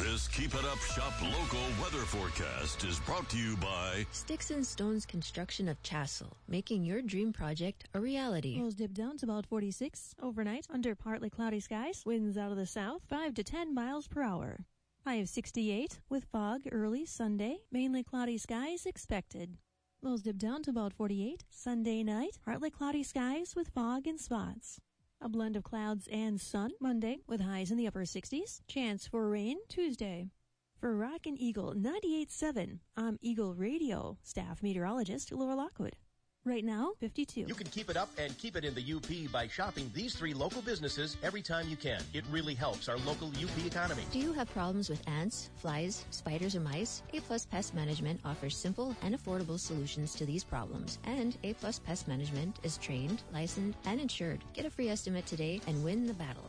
This Keep It Up Shop Local weather forecast is brought to you by Sticks and Stones Construction of Chassel, making your dream project a reality. Lows dip down to about 46 overnight under partly cloudy skies. Winds out of the south 5 to 10 miles per hour. High of 68 with fog early Sunday. Mainly cloudy skies expected. Lows dip down to about 48 Sunday night. Partly cloudy skies with fog and spots. A blend of clouds and sun Monday with highs in the upper 60s. Chance for rain Tuesday. For Rockin' Eagle 98.7, I'm Eagle Radio staff meteorologist Laura Lockwood. Right now, 52. You can keep it up and keep it in the UP by shopping these 3 local businesses every time you can. It really helps our local UP economy. Do you have problems with ants, flies, spiders, or mice? A-Plus Pest Management offers simple and affordable solutions to these problems. And A-Plus Pest Management is trained, licensed, and insured. Get a free estimate today and win the battle.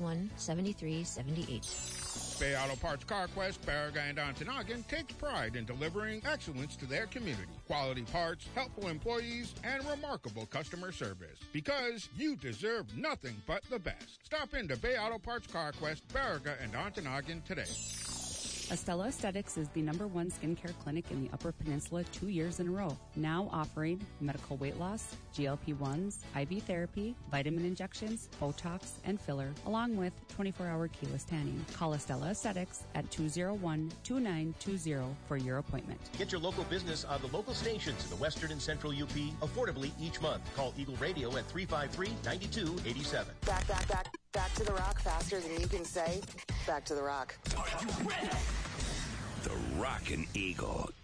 481-7378. Bay Auto Parts CarQuest, Baraga, and Ontonagon takes pride in delivering excellence to their community. Quality parts, helpful employees, and remarkable customer service. Because you deserve nothing but the best. Stop into Bay Auto Parts CarQuest, Baraga, and Ontonagon today. Estella Aesthetics is the #1 skincare clinic in the Upper Peninsula 2 years in a row. Now offering medical weight loss, GLP-1s, IV therapy, vitamin injections, Botox, and filler, along with 24-hour keyless tanning. Call Estella Aesthetics at 201-2920 for your appointment. Get your local business on the local stations in the Western and Central UP affordably each month. Call Eagle Radio at 353-9287. Back to the rock faster than you can say. Back to the rock. Are you ready? The Rockin' Eagle